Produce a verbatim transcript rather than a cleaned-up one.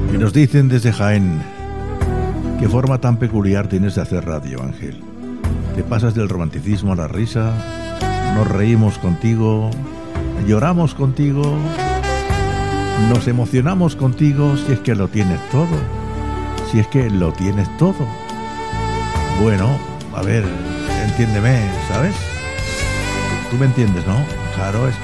Y nos dicen desde Jaén: qué forma tan peculiar tienes de hacer radio, Ángel. Te pasas del romanticismo a la risa, nos reímos contigo, lloramos contigo, nos emocionamos contigo, si es que lo tienes todo, si es que lo tienes todo. Bueno, a ver, entiéndeme, ¿sabes? Tú me entiendes, ¿no? Claro, es